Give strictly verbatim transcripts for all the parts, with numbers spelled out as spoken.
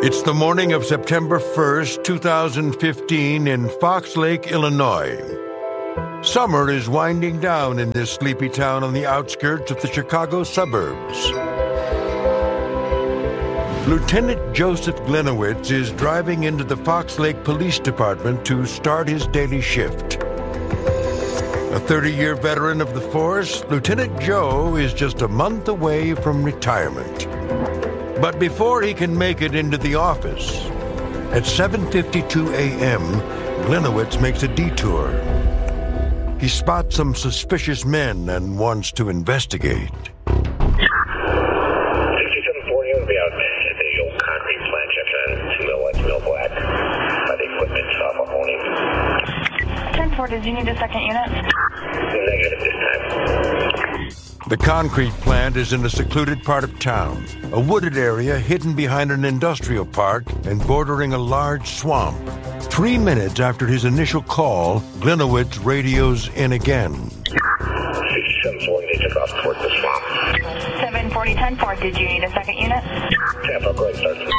It's the morning of September first, two thousand fifteen, in Fox Lake, Illinois. Summer is winding down in this sleepy town on the outskirts of the Chicago suburbs. Lieutenant Joseph Glenowitz is driving into the Fox Lake Police Department to start his daily shift. A thirty-year veteran of the force, Lieutenant Joe is just a month away from retirement. But before he can make it into the office, at seven fifty-two a.m., Glenowitz makes a detour. He spots some suspicious men and wants to investigate. sixty-seven forty will be out at the old concrete plant, checked on two mil white, mil black. By the equipment off of honing. ten four, did you need a second unit? Negative this time. The concrete plant is in a secluded part of town, a wooded area hidden behind an industrial park and bordering a large swamp. Three minutes after his initial call, Glenowitz radios in again. sixty-seven forty, they took off towards the swamp. seven forty, ten four, did you need a second unit? ten four, go ahead, start the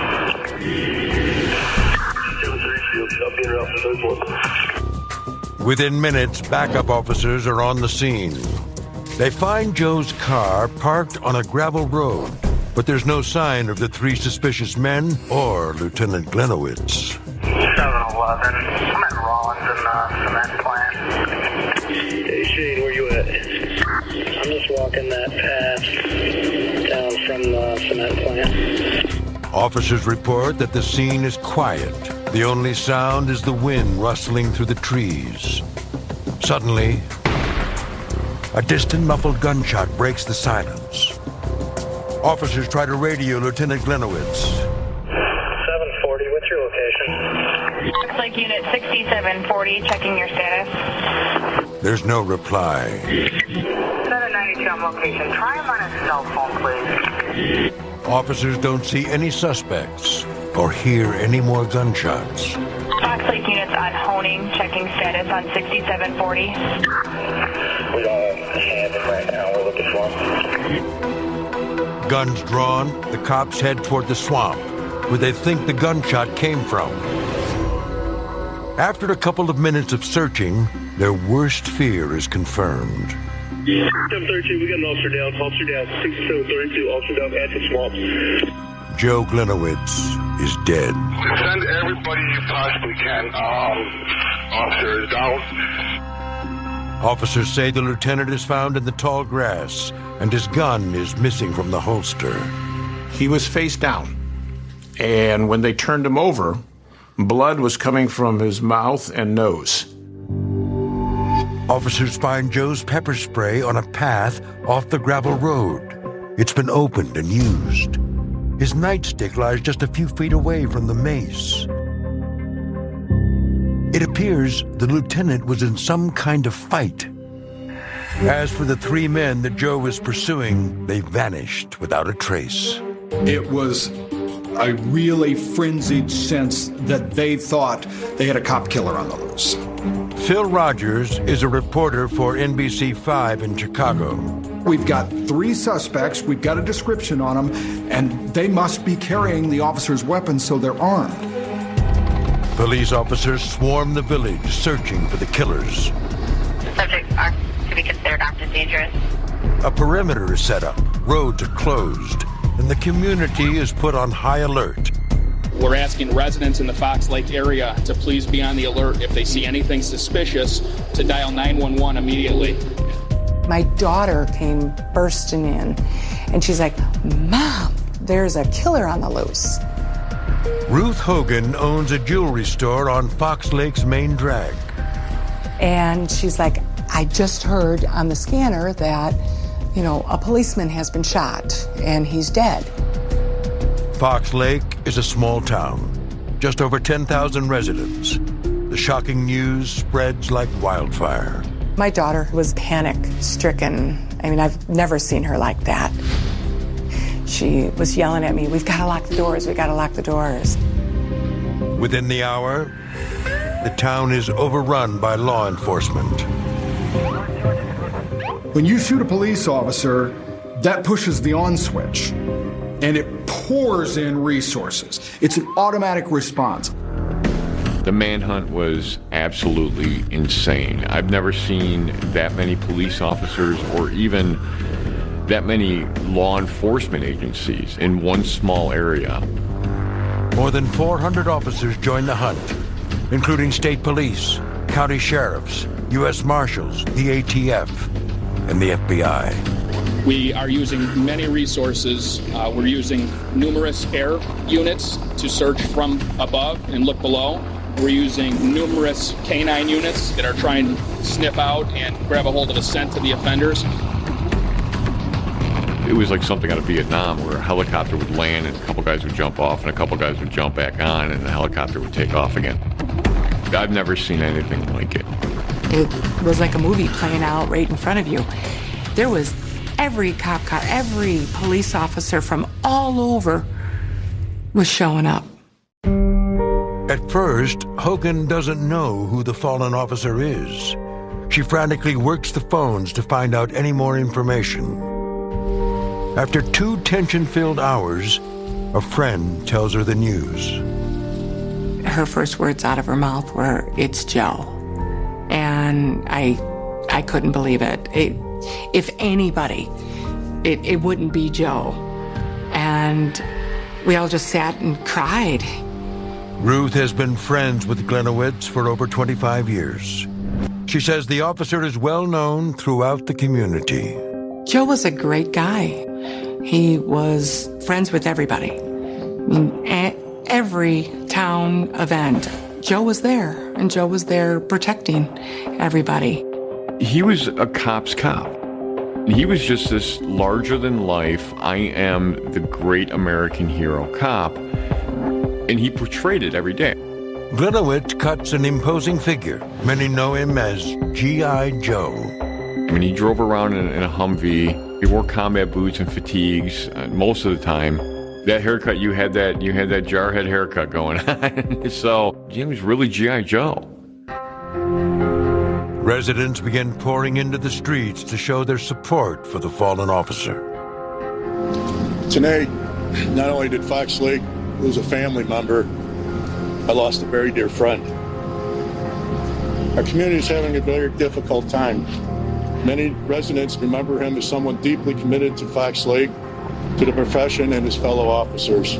switch. Within minutes, backup officers are on the scene. They find Joe's car parked on a gravel road, but there's no sign of the three suspicious men or Lieutenant Glenowitz. seven eleven, I'm at Rollins in the cement plant. Hey, Shane, where you at? I'm just walking that path down from the cement plant. Officers report that the scene is quiet. The only sound is the wind rustling through the trees. Suddenly, a distant muffled gunshot breaks the silence. Officers try to radio Lieutenant Glenowitz. seven forty, what's your location? Looks like unit sixty-seven forty, checking your status. There's no reply. seven ninety-two on location. Try him on his cell phone, please. Officers don't see any suspects or hear any more gunshots. Fox Lake units on honing, checking status on sixty-seven forty. We don't have him right now. We're looking for him. Guns drawn, the cops head toward the swamp, where they think the gunshot came from. After a couple of minutes of searching, their worst fear is confirmed. seven thirty-two, we got an officer down. Officer down. sixty-seven thirty-two, officer down at the swamp. Joe Glenowitz is dead. Send everybody you possibly can. Um, officer is down. Officers say the lieutenant is found in the tall grass, and his gun is missing from the holster. He was face down, and when they turned him over, blood was coming from his mouth and nose. Officers find Joe's pepper spray on a path off the gravel road. It's been opened and used. His nightstick lies just a few feet away from the mace. It appears the lieutenant was in some kind of fight. As for the three men that Joe was pursuing, they vanished without a trace. It was a really frenzied sense that they thought they had a cop killer on the loose. Phil Rogers is a reporter for N B C five in Chicago. We've got three suspects, we've got a description on them, and they must be carrying the officers' weapons, so they're armed. Police officers swarm the village searching for the killers. Subjects are to be considered armed and dangerous. A perimeter is set up, roads are closed, and the community is put on high alert. We're asking residents in the Fox Lake area to please be on the alert. If they see anything suspicious, to dial nine one one immediately. My daughter came bursting in, and she's like, "Mom, there's a killer on the loose." Ruth Hogan owns a jewelry store on Fox Lake's main drag. And she's like, "I just heard on the scanner that, you know, a policeman has been shot, and he's dead." Fox Lake is a small town, just over ten thousand residents. The shocking news spreads like wildfire. My daughter was panic-stricken. I mean, I've never seen her like that. She was yelling at me, "We've got to lock the doors, we've got to lock the doors." Within the hour, the town is overrun by law enforcement. When you shoot a police officer, that pushes the on switch. and it pours in resources. It's an automatic response. The manhunt was absolutely insane. I've never seen that many police officers or even that many law enforcement agencies in one small area. More than four hundred officers joined the hunt, including state police, county sheriffs, U S Marshals, the A T F, and the F B I. We are using many resources. Uh, we're using numerous air units to search from above and look below. We're using numerous canine units that are trying to sniff out and grab a hold of the scent of the offenders. It was like something out of Vietnam where a helicopter would land and a couple guys would jump off and a couple guys would jump back on and the helicopter would take off again. I've never seen anything like it. It was like a movie playing out right in front of you. There was every cop car, every police officer from all over was showing up. At first, Hogan doesn't know who the fallen officer is. She frantically works the phones to find out any more information. After two tension-filled hours, a friend tells her the news. Her first words out of her mouth were, "It's Joe." And I I couldn't believe it. it if anybody, it, it wouldn't be Joe. And we all just sat and cried. Ruth has been friends with Gliniewicz for over twenty-five years. She says the officer is well known throughout the community. Joe was a great guy. He was friends with everybody. At every town event, Joe was there, and Joe was there protecting everybody. He was a cop's cop. He was just this larger-than-life, I am the great American hero cop, and he portrayed it every day. Gliniewicz cuts an imposing figure. Many know him as G I Joe. I mean, he drove around in, in a Humvee. He wore combat boots and fatigues uh, most of the time. That haircut, you had that you had that jarhead haircut going on. So he was really G I Joe. Residents began pouring into the streets to show their support for the fallen officer. Tonight, not only did Fox Lake lose a family member, I lost a very dear friend. Our community is having a very difficult time. Many residents remember him as someone deeply committed to Fox Lake, to the profession, and his fellow officers.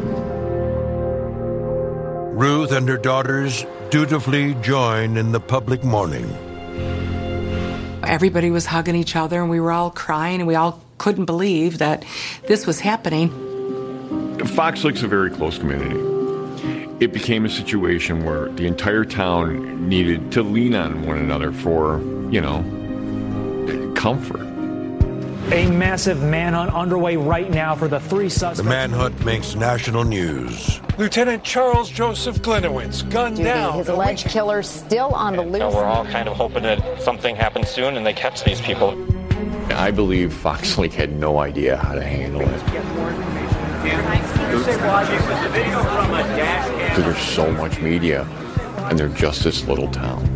Ruth and her daughters dutifully join in the public mourning. Everybody was hugging each other, and we were all crying, and we all couldn't believe that this was happening. Fox Lake's a very close community. It became a situation where the entire town needed to lean on one another for, you know, comfort. A massive manhunt underway right now for the three suspects. The manhunt makes national news. Lieutenant Charles Joseph Gliniewicz gunned Duty. down. His alleged killer still on the loose. And we're all kind of hoping that something happens soon and they catch these people. I believe Fox Lake had no idea how to handle it. Because there's so much media, and they're just this little town.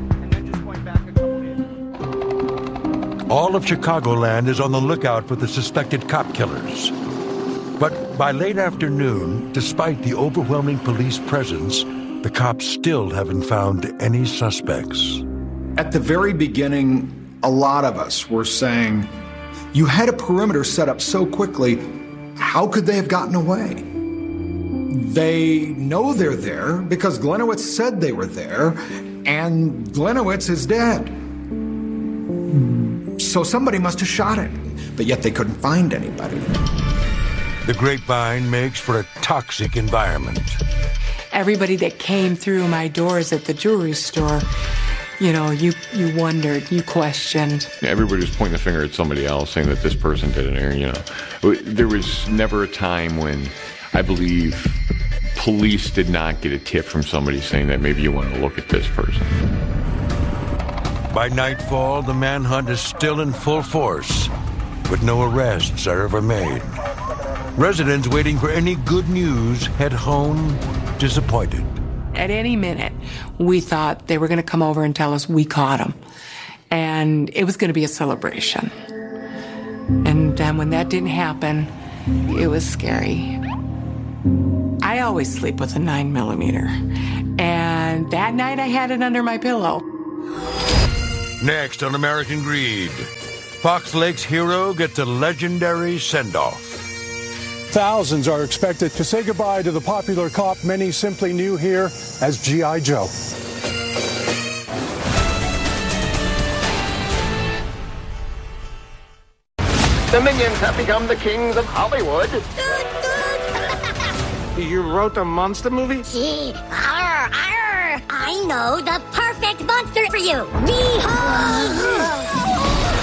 All of Chicagoland is on the lookout for the suspected cop killers. But by late afternoon, despite the overwhelming police presence, the cops still haven't found any suspects. At the very beginning, a lot of us were saying, you had a perimeter set up so quickly, how could they have gotten away? They know they're there because Gliniewicz said they were there, and Gliniewicz is dead. So somebody must have shot him, but yet they couldn't find anybody. The grapevine makes for a toxic environment. Everybody that came through my doors at the jewelry store, you know, you, you wondered, you questioned. Everybody was pointing the finger at somebody else, saying that this person did it, or, you know. There was never a time when I believe police did not get a tip from somebody saying that maybe you want to look at this person. By nightfall, the manhunt is still in full force, but no arrests are ever made. Residents waiting for any good news head home disappointed. At any minute, we thought they were going to come over and tell us we caught them. And it was going to be a celebration. And then when that didn't happen, It was scary. I always sleep with a nine millimeter. And that night I had it under my pillow. Next on American Greed, Fox Lake's hero gets a legendary send-off. Thousands are expected to say goodbye to the popular cop many simply knew here as G I. Joe. The Minions have become the kings of Hollywood. You wrote a monster movie? Gee, arr, arr. I know the perfect monster for you. Behold!